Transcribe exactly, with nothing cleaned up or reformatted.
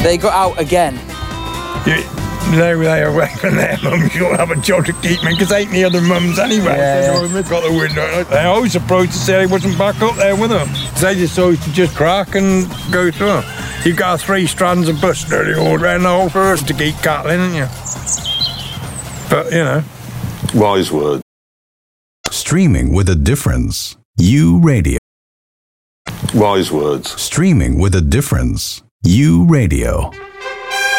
They got out again. You, they they away from their mums. You'll have a job to keep me, because ain't the other mums anyway. Yeah. So they've got the window. They're always surprised to say he wasn't back up there with them. They just always to just crack and go through. You've got three strands of bus nearly all around the whole forest to keep cattling, haven't you? But, you know. Wise word. Streaming with a difference. U Radio. Wise words. Streaming with a difference. U Radio.